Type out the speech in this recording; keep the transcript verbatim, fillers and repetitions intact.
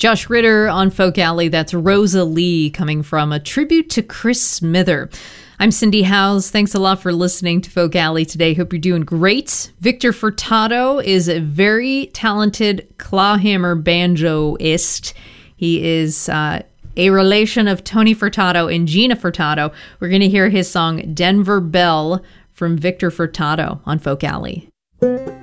Josh Ritter on Folk Alley. That's Rosa Lee coming from a tribute to Chris Smither. I'm Cindy Howes. Thanks a lot for listening to Folk Alley today. Hope you're doing great. Victor Furtado is a very talented clawhammer banjoist. He is uh, a relation of Tony Furtado and Gina Furtado. We're going to hear his song Denver Bell from Victor Furtado on Folk Alley.